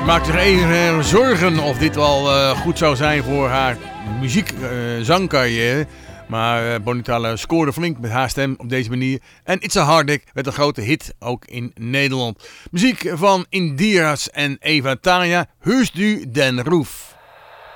Maakt zich even zorgen of dit wel goed zou zijn voor haar zangcarrière. Maar Bonnie Tyler scoorde flink met haar stem op deze manier. En It's a Hard Day werd een grote hit, ook in Nederland. Muziek van Indiras en Eva Tanja, Heus du den Roef.